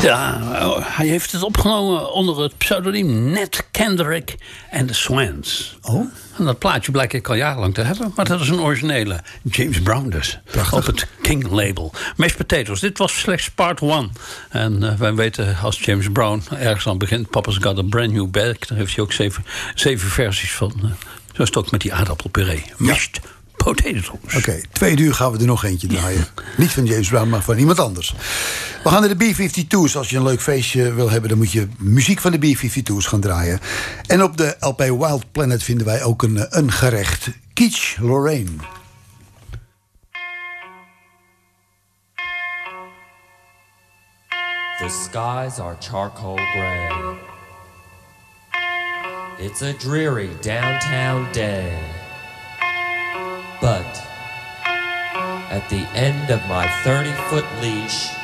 Ja, hij heeft het opgenomen onder het pseudoniem Ned Kendrick en de Swans. Oh. En dat plaatje blijkt ik al jarenlang te hebben. Maar dat is een originele James Brown dus. Prachtig. Op het King label. Mashed Potatoes. Dit was slechts part 1. En wij weten als James Brown ergens aan begint... Papa's Got a Brand New Bag. Daar heeft hij ook zeven versies van. Zo is het ook met die aardappelpuree. Mashed Potatoes. Oké, 2 uur gaan we er nog eentje draaien. Niet van James Brown, maar van iemand anders. We gaan naar de B-52's. Als je een leuk feestje wil hebben, dan moet je muziek van de B-52's gaan draaien. En op de LP Wild Planet vinden wij ook een gerecht. Quiche Lorraine. The skies are charcoal gray. It's a dreary downtown day. But at the end of my 30-foot leash,